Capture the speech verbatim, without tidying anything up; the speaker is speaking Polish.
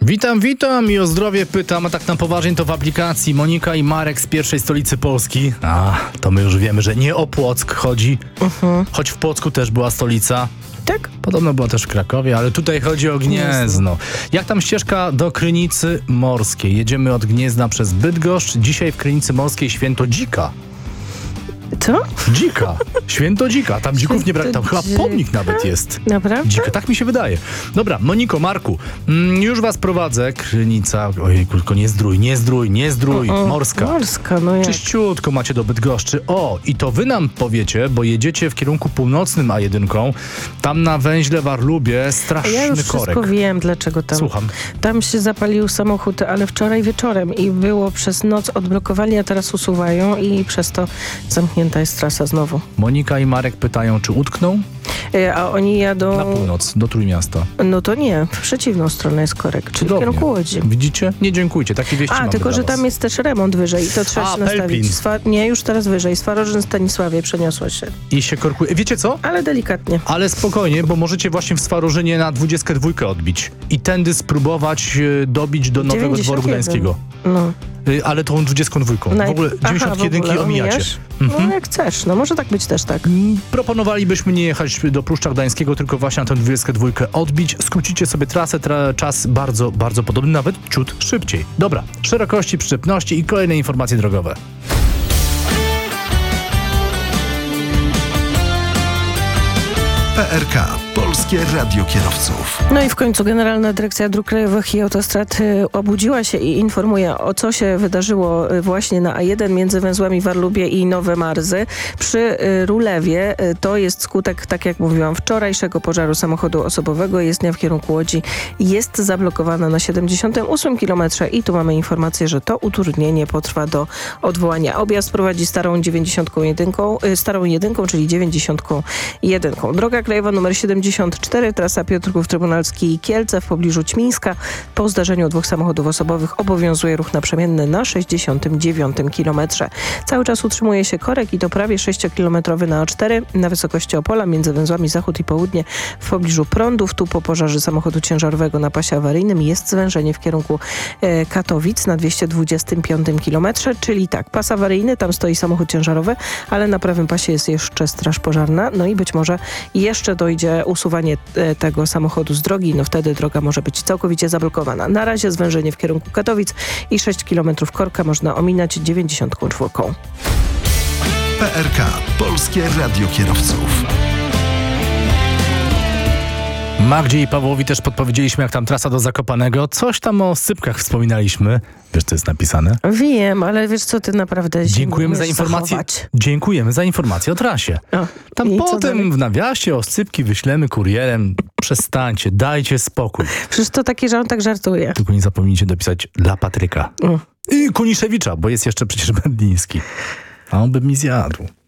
Witam, witam i o zdrowie pytam, a tak na poważnie to w aplikacji Monika i Marek z pierwszej stolicy Polski. A, to my już wiemy, że nie o Płock chodzi, uh-huh. choć w Płocku też była stolica. Tak? Podobno była też w Krakowie, ale tutaj chodzi o Gniezno. Jak tam ścieżka do Krynicy Morskiej? Jedziemy od Gniezna przez Bydgoszcz. Dzisiaj w Krynicy Morskiej święto dzika. Co? Dzika. Święto dzika. Tam dzików nie brak. Tam chyba pomnik nawet jest. Naprawdę? Dzika. Tak mi się wydaje. Dobra, Moniko, Marku, mm, już was prowadzę. Krynica. Ojej, tylko nie zdrój, nie zdrój, nie zdrój. O, o, Morska. Morska, no jak? Czyściutko macie do Bydgoszczy. O, i to wy nam powiecie, bo jedziecie w kierunku północnym A jeden. Tam na węźle Warlubie straszny ja już korek. wszystko wiem, dlaczego tam. Słucham. Tam się zapalił samochód, ale wczoraj wieczorem i było przez noc odblokowali, a teraz usuwają i przez to zamknięta jest trasa znowu. Monika i Marek pytają, czy utkną? E, a oni jadą... Na północ, do Trójmiasta. No to nie, w przeciwną stronę jest korek, czyli w kierunku Łodzi. Widzicie? Nie dziękujcie, takie wieści A, mamy tylko, dla że was. tam jest też remont wyżej i to trzeba A, się nastawić. Pelplin. Swa- nie, już teraz wyżej. Swarożyn Stanisławie przeniosło się. I się korkuje. Wiecie co? Ale delikatnie. Ale spokojnie, bo możecie właśnie w Swarożynie na dwudziestkę dwójkę odbić i tędy spróbować y, dobić do Nowego dziewięćdziesiąt jeden. Dworu Gdańskiego. No. Y, ale tą dwudziestką dwójką. Naj- W ogóle dziewięćdziesiąt jeden Aha, w ogóle omijacie. omijasz? Mhm. No jak chcesz, no może tak być też tak. Mm, Proponowalibyśmy nie jechać do Pruszcza Gdańskiego, tylko właśnie na tę dwudziestkę dwójkę odbić. Skrócicie sobie trasę, tra- czas bardzo, bardzo podobny, nawet ciut szybciej. Dobra, szerokości, przyczepności i kolejne informacje drogowe. P R K. Polskie Radio Kierowców. No i w końcu Generalna Dyrekcja Dróg Krajowych i Autostrad y, obudziła się i informuje, o co się wydarzyło y, właśnie na A jeden między węzłami Warlubie i Nowe Marzy. Przy y, Rulewie y, to jest skutek, tak jak mówiłam, wczorajszego pożaru samochodu osobowego. Jezdnia w kierunku Łodzi jest zablokowana na siedemdziesiątym ósmym kilometrze i tu mamy informację, że to utrudnienie potrwa do odwołania. Objazd prowadzi starą dziewięćdziesiątką jedynką, y, starą jedynką, czyli dziewięćdziesiątką jedynką. Droga krajowa numer siedemdziesiąt cztery, trasa Piotrków Trybunalski i Kielce w pobliżu Ćmińska. Po zdarzeniu dwóch samochodów osobowych obowiązuje ruch naprzemienny na sześćdziesiątym dziewiątym kilometrze. Cały czas utrzymuje się korek i to prawie sześciokilometrowy na A cztery na wysokości Opola między węzłami Zachód i Południe w pobliżu Prądów. Tu po pożarze samochodu ciężarowego na pasie awaryjnym jest zwężenie w kierunku e, Katowic na dwieście dwudziestym piątym kilometrze, czyli tak, pas awaryjny, tam stoi samochód ciężarowy, ale na prawym pasie jest jeszcze straż pożarna, no i być może jeszcze dojdzie usuwanie e, tego samochodu z drogi, no wtedy droga może być całkowicie zablokowana. Na razie zwężenie w kierunku Katowic i sześć kilometrów korka można ominąć dziewięćdziesiątką czwórką. P R K. Polskie Radio Kierowców. Magdzie i Pawłowi też podpowiedzieliśmy, jak tam trasa do Zakopanego. Coś tam o sypkach wspominaliśmy. Wiesz, co jest napisane? Wiem, ale wiesz co, ty naprawdę Dziękujemy za informację. zachować. Dziękujemy za informację o trasie. O, Tam i co potem dalej? w nawiasie oscypki wyślemy kurierem. Przestańcie, dajcie spokój. Przecież to takie, że on tak żartuje. Tylko nie zapomnijcie dopisać dla Patryka. Mm. I Kuniszewicza, bo jest jeszcze przecież Będliński. A on by mi zjadł.